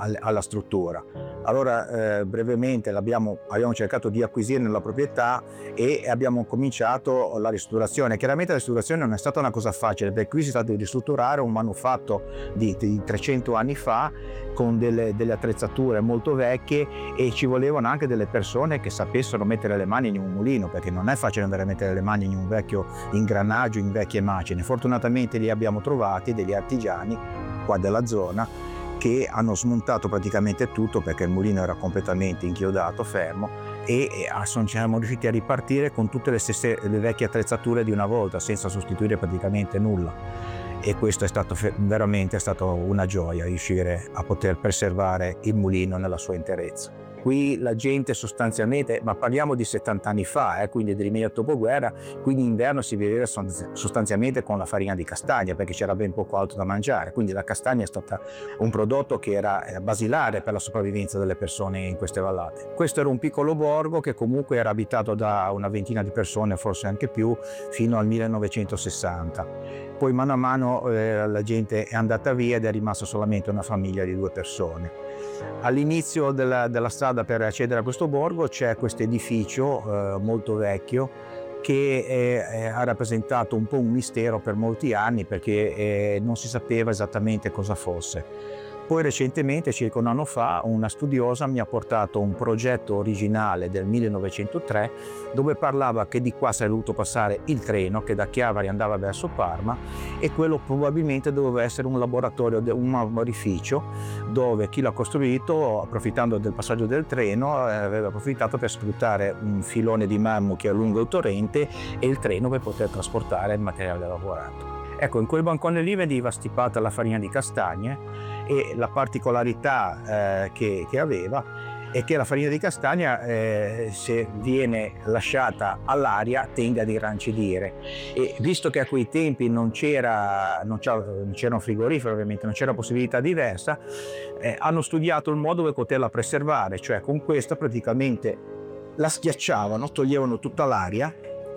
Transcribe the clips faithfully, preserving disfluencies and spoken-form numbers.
al, alla struttura. Allora eh, brevemente l'abbiamo, abbiamo cercato di acquisirne la proprietà e abbiamo cominciato la ristrutturazione. Chiaramente la ristrutturazione non è stata una cosa facile, perché qui si tratta di ristrutturare un manufatto di, di trecento anni fa con delle, delle attrezzature molto vecchie, e ci volevano anche delle persone che sapessero mettere le mani in un mulino, perché non è facile andare a mettere le mani in un vecchio ingranaggio, in vecchie macine. Fortunatamente li abbiamo trovati degli artigiani qua della zona che hanno smontato praticamente tutto, perché il mulino era completamente inchiodato, fermo, e siamo riusciti a ripartire con tutte le stesse le vecchie attrezzature di una volta, senza sostituire praticamente nulla. E questo è stato veramente è stato una gioia, riuscire a poter preservare il mulino nella sua interezza. Qui la gente sostanzialmente, ma parliamo di settanta anni fa, eh, quindi dell'immediato dopoguerra, quindi in inverno si viveva sostanzialmente con la farina di castagna, perché c'era ben poco altro da mangiare, quindi la castagna è stata un prodotto che era basilare per la sopravvivenza delle persone in queste vallate. Questo era un piccolo borgo che comunque era abitato da una ventina di persone, forse anche più, fino al millenovecentosessanta. Poi mano a mano eh, la gente è andata via ed è rimasta solamente una famiglia di due persone. All'inizio della, della strada per accedere a questo borgo c'è questo edificio eh, molto vecchio, che è, è, ha rappresentato un po' un mistero per molti anni, perché eh, non si sapeva esattamente cosa fosse. Poi recentemente, circa un anno fa, una studiosa mi ha portato un progetto originale del millenovecentotre, dove parlava che di qua sarebbe dovuto passare il treno che da Chiavari andava verso Parma, e quello probabilmente doveva essere un laboratorio, un arborificio, dove chi l'ha costruito, approfittando del passaggio del treno, aveva approfittato per sfruttare un filone di marmo che è lungo il torrente e il treno per poter trasportare il materiale lavorato. Ecco, in quel bancone lì veniva stipata la farina di castagne, e la particolarità eh, che, che aveva è che la farina di castagna, eh, se viene lasciata all'aria, tende ad irrancidire, e visto che a quei tempi non c'era non c'era un frigorifero, ovviamente non c'era possibilità diversa, eh, hanno studiato il modo per poterla preservare, cioè con questa praticamente la schiacciavano, toglievano tutta l'aria,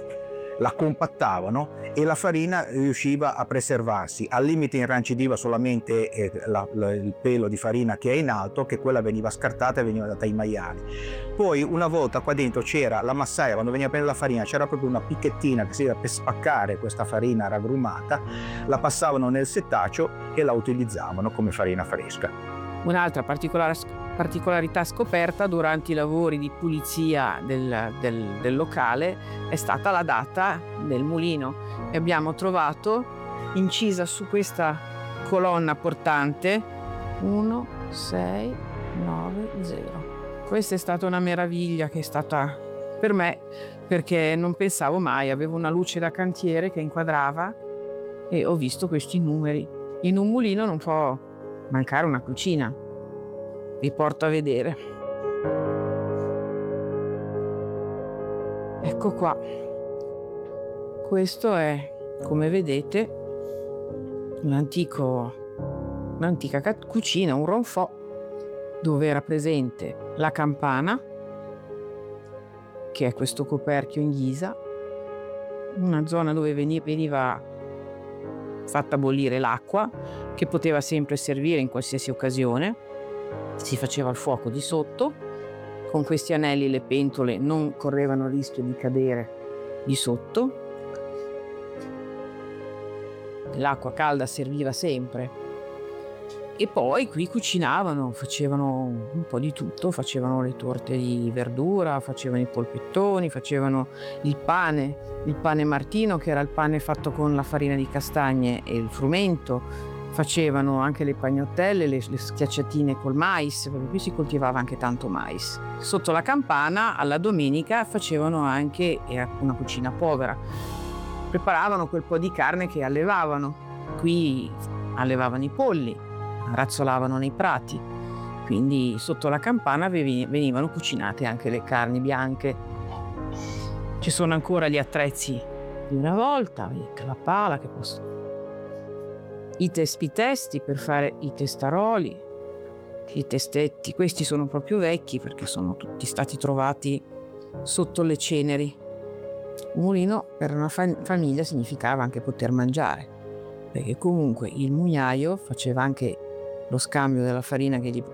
la compattavano e la farina riusciva a preservarsi. Al limite irrancidiva solamente eh, la, la, il pelo di farina che è in alto, che quella veniva scartata e veniva data ai maiali. Poi una volta qua dentro c'era la massaia, quando veniva a prendere la farina c'era proprio una picchettina che serviva per spaccare questa farina raggrumata, la passavano nel settaccio e la utilizzavano come farina fresca. Un'altra particolare particolarità scoperta durante i lavori di pulizia del, del, del locale è stata la data del mulino, e abbiamo trovato incisa su questa colonna portante uno sei nove zero. Questa è stata una meraviglia, che è stata per me, perché non pensavo mai, avevo una luce da cantiere che inquadrava e ho visto questi numeri. In un mulino non può mancare una cucina. Vi porto a vedere. Ecco qua. Questo è, come vedete, un antico, un'antica cucina, un ronfò, dove era presente la campana, che è questo coperchio in ghisa, una zona dove veniva fatta bollire l'acqua, che poteva sempre servire in qualsiasi occasione. Si faceva il fuoco di sotto, con questi anelli le pentole non correvano il rischio di cadere di sotto. L'acqua calda serviva sempre. E poi qui cucinavano, facevano un po' di tutto, facevano le torte di verdura, facevano i polpettoni, facevano il pane, il pane martino, che era il pane fatto con la farina di castagne e il frumento. Facevano anche le pagnottelle, le, le schiacciatine col mais, perché qui si coltivava anche tanto mais. Sotto la campana, alla domenica, facevano anche, era una cucina povera, preparavano quel po' di carne che allevavano. Qui allevavano i polli, razzolavano nei prati, quindi sotto la campana venivano cucinate anche le carni bianche. Ci sono ancora gli attrezzi di una volta, la pala che posso... i tespitesti per fare i testaroli, i testetti. Questi sono proprio vecchi perché sono tutti stati trovati sotto le ceneri. Un mulino per una fam- famiglia significava anche poter mangiare, perché comunque il mugnaio faceva anche lo scambio della farina che gli